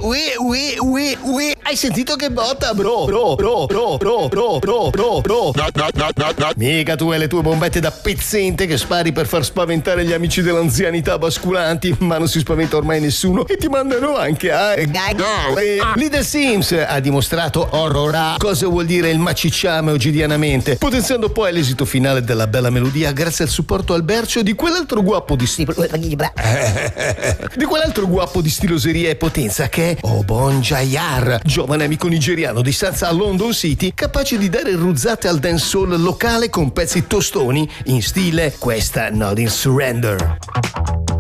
Hai sentito che botta, bro? Mica tu e le tue bombette da pezzente che spari per far spaventare gli amici dell'anzianità basculanti, ma non si spaventa ormai nessuno e ti mandano anche a... Little Sims ha dimostrato horror cosa vuol dire il macicciame oggidianamente, potenziando poi l'esito finale della bella melodia grazie al supporto al bercio di quell'altro guappo di stiloseria e potenza che è Obon Jayar, giovane amico nigeriano di stanza a London City, capace di dare ruzzate al dancehall locale con pezzi tostoni in stile Questa Not in Surrender.